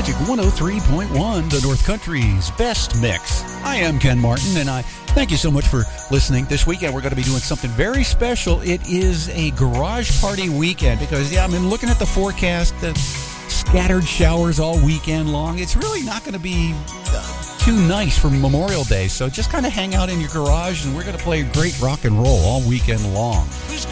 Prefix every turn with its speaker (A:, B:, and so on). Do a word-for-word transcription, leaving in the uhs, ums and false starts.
A: Magic one oh three point one, the North Country's best mix. I am Ken Martin, and I thank you so much for listening. This weekend, we're going to be doing something very special. It is a garage party weekend because, yeah, I've been looking at the forecast, the scattered showers all weekend long. It's really not going to be uh, too nice for Memorial Day, so just kind of hang out in your garage, and we're going to play great rock and roll all weekend long.
B: Who's